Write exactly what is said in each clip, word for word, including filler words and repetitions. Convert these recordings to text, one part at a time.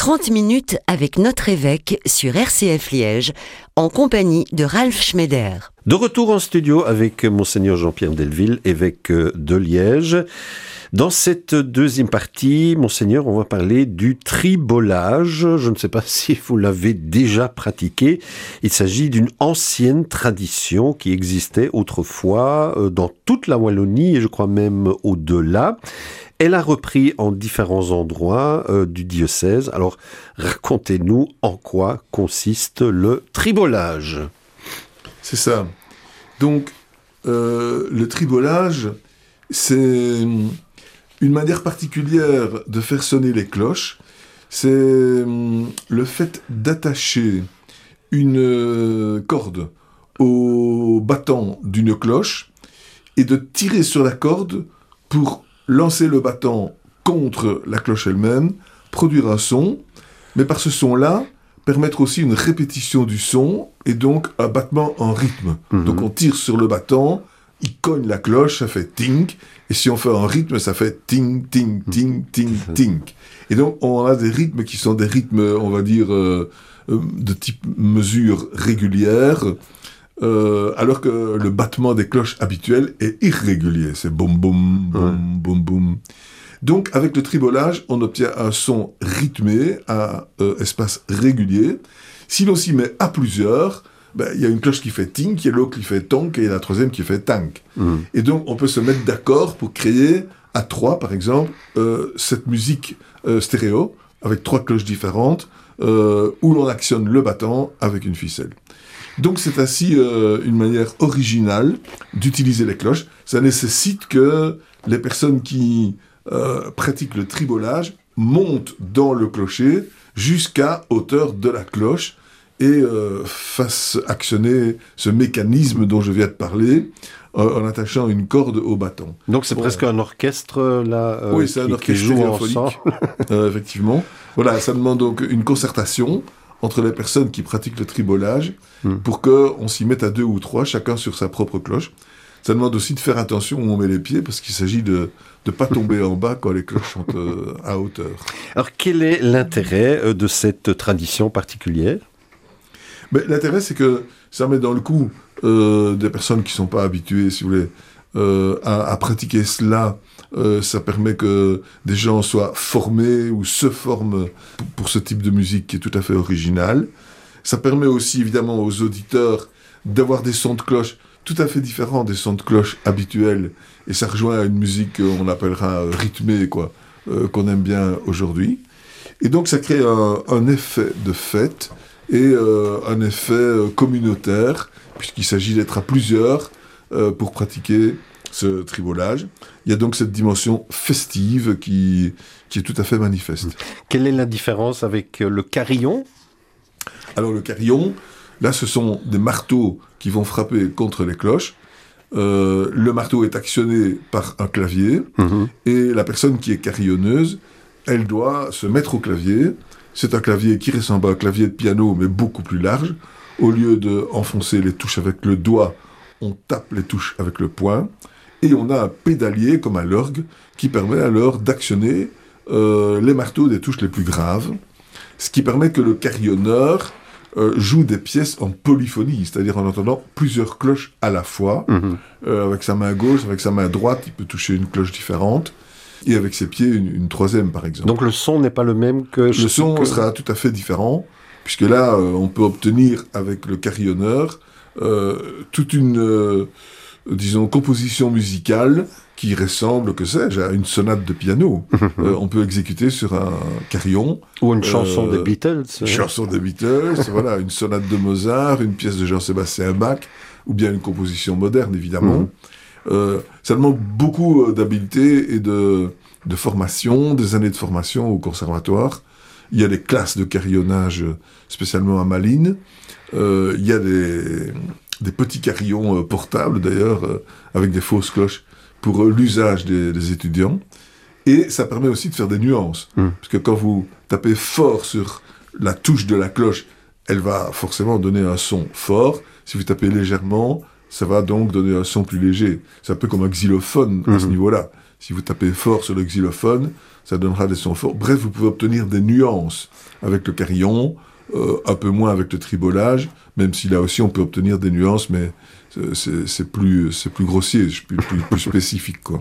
trente minutes avec notre évêque sur R C F Liège, en compagnie de Ralph Schneider. De retour en studio avec Monseigneur Jean-Pierre Delville, évêque de Liège. Dans cette deuxième partie, Monseigneur, on va parler du tribolage. Je ne sais pas si vous l'avez déjà pratiqué. Il s'agit d'une ancienne tradition qui existait autrefois dans toute la Wallonie et je crois même au-delà. Elle a repris en différents endroits euh, du diocèse. Alors, racontez-nous en quoi consiste le tribolage. C'est ça. Donc, euh, le tribolage, c'est une manière particulière de faire sonner les cloches. C'est le fait d'attacher une corde au battant d'une cloche et de tirer sur la corde pour lancer le battant contre la cloche elle-même, produire un son, mais par ce son-là, permettre aussi une répétition du son, et donc un battement en rythme. Mmh. Donc on tire sur le battant, il cogne la cloche, ça fait ting, et si on fait un rythme, ça fait ting, ting, ting, ting, ting. Et donc on a des rythmes qui sont des rythmes, on va dire, euh, de type mesure régulière, Euh, alors que le battement des cloches habituel est irrégulier. C'est boum, boum, boum, ouais. boum, boum. Donc, avec le tribolage, on obtient un son rythmé à euh, espace régulier. Si l'on s'y met à plusieurs, ben, y a une cloche qui fait ting, il y a l'autre qui fait tonk, et la troisième qui fait tank. Mmh. Et donc, on peut se mettre d'accord pour créer, à trois, par exemple, euh, cette musique euh, stéréo, avec trois cloches différentes, euh, où l'on actionne le battant avec une ficelle. Donc c'est ainsi euh, une manière originale d'utiliser les cloches. Ça nécessite que les personnes qui euh, pratiquent le tribolage montent dans le clocher jusqu'à hauteur de la cloche et euh, fassent actionner ce mécanisme dont je viens de parler euh, en attachant une corde au battant. Donc c'est bon. Presque un orchestre là euh, oui, c'est qui, un orchestre qui joue ensemble. euh, effectivement. Voilà, ça demande donc une concertation entre les personnes qui pratiquent le tribolage, mmh. pour qu'on s'y mette à deux ou trois, chacun sur sa propre cloche. Ça demande aussi de faire attention où on met les pieds, parce qu'il s'agit de ne pas tomber en bas quand les cloches sont euh, à hauteur. Alors, quel est l'intérêt de cette tradition particulière ? Mais l'intérêt, c'est que ça met dans le coup euh, des personnes qui ne sont pas habituées, si vous voulez, euh, à, à pratiquer cela. Euh, ça permet que des gens soient formés ou se forment pour, pour ce type de musique qui est tout à fait original. Ça permet aussi évidemment aux auditeurs d'avoir des sons de cloche tout à fait différents des sons de cloche habituels, et ça rejoint à une musique qu'on appellera rythmée, quoi, euh, qu'on aime bien aujourd'hui. Et donc ça crée un, un effet de fête et euh, un effet communautaire, puisqu'il s'agit d'être à plusieurs euh, pour pratiquer ce tribolage. Il y a donc cette dimension festive qui, qui est tout à fait manifeste. Quelle est la différence avec le carillon ? Alors le carillon, là ce sont des marteaux qui vont frapper contre les cloches. Euh, le marteau est actionné par un clavier, mmh. et la personne qui est carillonneuse, elle doit se mettre au clavier. C'est un clavier qui ressemble à un clavier de piano, mais beaucoup plus large. Au lieu d'enfoncer les touches avec le doigt, on tape les touches avec le poing. Et on a un pédalier, comme à l'orgue, qui permet alors d'actionner euh, les marteaux des touches les plus graves, ce qui permet que le carillonneur euh, joue des pièces en polyphonie, c'est-à-dire en entendant plusieurs cloches à la fois. Mmh. Euh, avec sa main gauche, avec sa main droite, il peut toucher une cloche différente, et avec ses pieds, une, une troisième, par exemple. Donc le son n'est pas le même que... Le son que... sera tout à fait différent, puisque là, euh, on peut obtenir, avec le carillonneur, euh, toute une... Euh, disons, composition musicale qui ressemble, que sais-je, à une sonate de piano. euh, on peut exécuter sur un carillon. Ou une chanson euh, des Beatles. Une chanson des Beatles, voilà, une sonate de Mozart, une pièce de Jean-Sébastien Bach, ou bien une composition moderne, évidemment. Mm-hmm. Euh, ça demande beaucoup d'habileté et de, de formation, des années de formation au conservatoire. Il y a des classes de carillonnage, spécialement à Malines. Euh, il y a des... des petits carillons euh, portables, d'ailleurs, euh, avec des fausses cloches, pour euh, l'usage des, des étudiants. Et ça permet aussi de faire des nuances. Mmh. Parce que quand vous tapez fort sur la touche de la cloche, elle va forcément donner un son fort. Si vous tapez légèrement, ça va donc donner un son plus léger. C'est un peu comme un xylophone mmh. à ce niveau-là. Si vous tapez fort sur le xylophone, ça donnera des sons forts. Bref, vous pouvez obtenir des nuances avec le carillon, euh, un peu moins avec le tribolage, même si là aussi on peut obtenir des nuances, mais c'est, c'est, plus, c'est plus grossier, plus, plus, plus spécifique, quoi.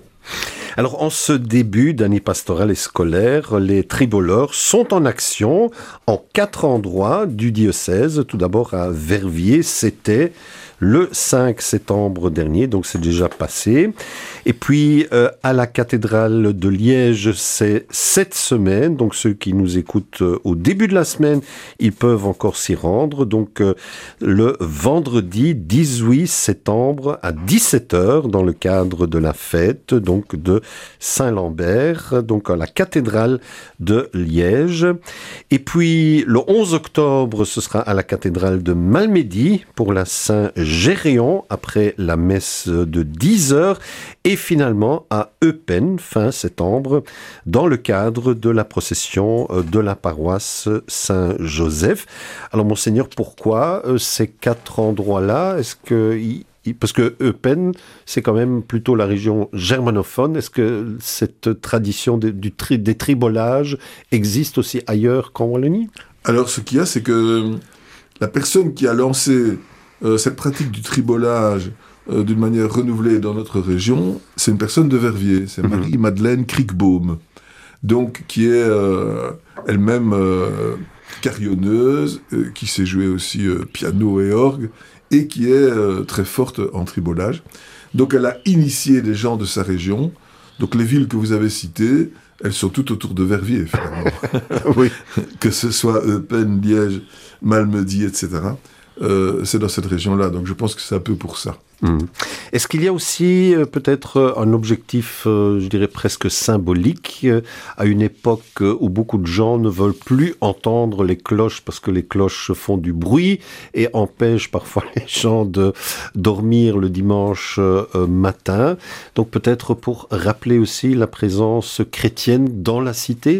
Alors, en ce début d'année pastorale et scolaire, les triboleurs sont en action en quatre endroits du diocèse. Tout d'abord à Verviers, c'était le cinq septembre dernier, donc c'est déjà passé. Et puis euh, à la cathédrale de Liège, c'est cette semaine, donc ceux qui nous écoutent euh, au début de la semaine, ils peuvent encore s'y rendre. Donc euh, le vendredi dix-huit septembre à dix-sept heures, dans le cadre de la fête donc de Saint-Lambert, donc à la cathédrale de Liège. Et puis le onze octobre, ce sera à la cathédrale de Malmedy pour la Saint-Géréon, après la messe de dix heures. Et finalement à Eupen, fin septembre, dans le cadre de la procession de la paroisse Saint-Joseph. Alors, Monseigneur, pourquoi euh, ces quatre endroits-là? Est-ce que... Y, parce que Eupen, c'est quand même plutôt la région germanophone. Est-ce que cette tradition de, du tri, des tribolages existe aussi ailleurs qu'en Wallonie? Alors, ce qu'il y a, c'est que la personne qui a lancé euh, cette pratique du tribolage euh, d'une manière renouvelée dans notre région, c'est une personne de Verviers, c'est mmh. Marie-Madeleine Kriegbaum, donc qui est euh, elle-même euh, carillonneuse, euh, qui sait jouer aussi euh, piano et orgue, et qui est euh, très forte en tribolage. Donc elle a initié les gens de sa région. Donc les villes que vous avez citées, elles sont toutes autour de Verviers, finalement. Oui. Que ce soit Eupen, Liège, Malmedy, et cetera. Euh, c'est dans cette région-là, donc je pense que c'est un peu pour ça. Mmh. Est-ce qu'il y a aussi euh, peut-être euh, un objectif, euh, je dirais presque symbolique, euh, à une époque euh, où beaucoup de gens ne veulent plus entendre les cloches parce que les cloches font du bruit et empêchent parfois les gens de dormir le dimanche euh, matin. Donc peut-être pour rappeler aussi la présence chrétienne dans la cité?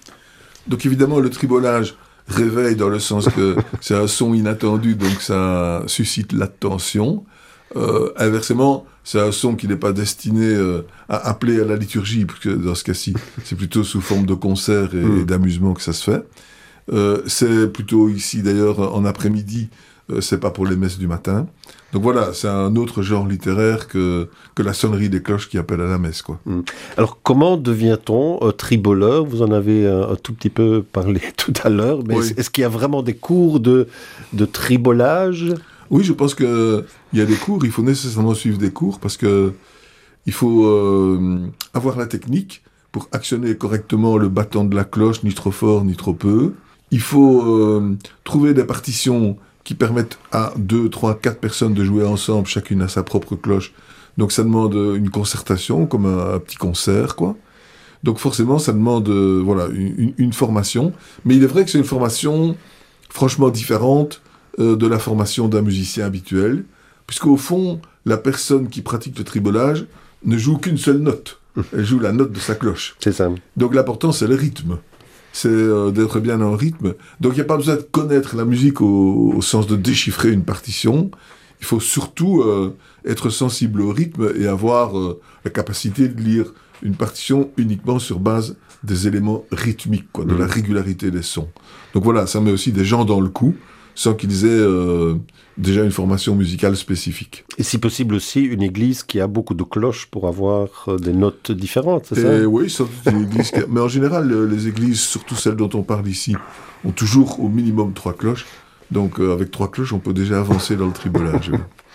Donc évidemment, le tribolage réveille dans le sens que c'est un son inattendu, donc ça suscite l'attention. Euh, inversement, c'est un son qui n'est pas destiné euh, à appeler à la liturgie, parce que dans ce cas-ci, c'est plutôt sous forme de concert et, mmh. et d'amusement que ça se fait. Euh, c'est plutôt ici, d'ailleurs, en après-midi, euh, c'est pas pour les messes du matin. Donc voilà, c'est un autre genre littéraire que, que la sonnerie des cloches qui appelle à la messe, quoi. Mmh. Alors, comment devient-on euh, triboleur? Vous en avez euh, un tout petit peu parlé tout à l'heure, mais oui. est-ce, est-ce qu'il y a vraiment des cours de, de tribolage? Oui, je pense qu'il y a des cours, il faut nécessairement suivre des cours, parce que il faut euh, avoir la technique pour actionner correctement le battant de la cloche, ni trop fort, ni trop peu. Il faut euh, trouver des partitions qui permettent à deux, trois, quatre personnes de jouer ensemble, chacune à sa propre cloche. Donc ça demande une concertation, comme un, un petit concert, quoi. Donc forcément, ça demande euh, voilà, une, une formation. Mais il est vrai que c'est une formation franchement différente euh, de la formation d'un musicien habituel, puisqu'au fond, la personne qui pratique le tribolage ne joue qu'une seule note. Elle joue la note de sa cloche. C'est ça. Donc l'important, c'est le rythme. C'est euh, d'être bien en rythme. Donc il n'y a pas besoin de connaître la musique au, au sens de déchiffrer une partition. Il faut surtout euh, être sensible au rythme et avoir euh, la capacité de lire une partition uniquement sur base des éléments rythmiques, quoi, de mmh. la régularité des sons. Donc voilà, ça met aussi des gens dans le coup, sans qu'ils aient euh, déjà une formation musicale spécifique. Et si possible aussi, une église qui a beaucoup de cloches pour avoir euh, des notes différentes, c'est et ça? Oui, sauf une église qui a... mais en général, les églises, surtout celles dont on parle ici, ont toujours au minimum trois cloches. Donc euh, avec trois cloches, on peut déjà avancer dans le tribolage.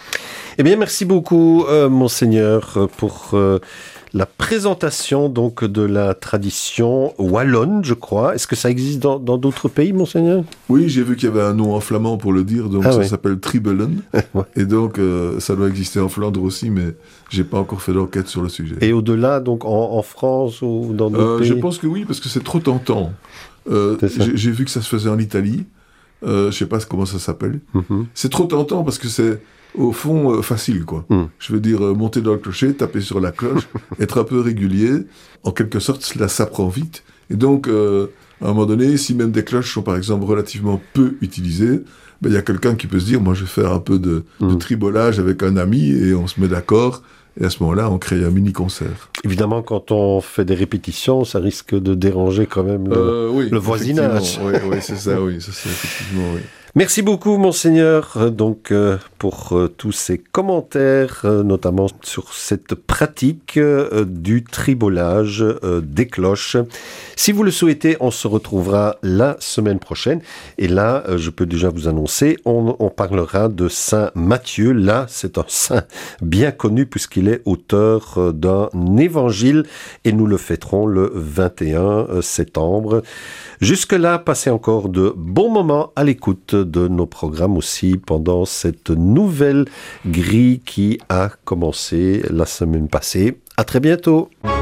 Eh bien, merci beaucoup, euh, Monseigneur, pour euh, la présentation donc de la tradition wallonne, je crois. Est-ce que ça existe dans, dans d'autres pays, Monseigneur? Oui, j'ai vu qu'il y avait un nom en flamand pour le dire, donc ah, ça oui. s'appelle Tribelen. Ouais. Et donc, euh, ça doit exister en Flandre aussi, mais j'ai pas encore fait d'enquête sur le sujet. Et au-delà, donc en, en France ou dans d'autres euh, pays? Je pense que oui, parce que c'est trop tentant. Euh, j'ai, j'ai vu que ça se faisait en Italie. Euh, je sais pas comment ça s'appelle. Mm-hmm. C'est trop tentant parce que c'est au fond euh, facile, quoi. Mm. Je veux dire, euh, monter dans le clocher, taper sur la cloche, être un peu régulier, en quelque sorte, cela s'apprend vite. Et donc, euh, à un moment donné, si même des cloches sont par exemple relativement peu utilisées, ben, y a quelqu'un qui peut se dire, moi je vais faire un peu de, mm. de tribolage avec un ami et on se met d'accord Et à ce moment-là, on crée un mini-concert. Évidemment, quand on fait des répétitions, ça risque de déranger quand même le, euh, oui, le voisinage. Oui, oui, c'est ça, oui, ça, c'est effectivement, oui. Merci beaucoup, Monseigneur, donc, euh, pour euh, tous ces commentaires, euh, notamment sur cette pratique euh, du tribolage euh, des cloches. Si vous le souhaitez, on se retrouvera la semaine prochaine. Et là, euh, je peux déjà vous annoncer, on, on parlera de Saint Matthieu. Là, c'est un saint bien connu puisqu'il est auteur euh, d'un évangile et nous le fêterons le vingt et un septembre. Jusque-là, passez encore de bons moments à l'écoute de nos programmes aussi pendant cette nouvelle grille qui a commencé la semaine passée. À très bientôt.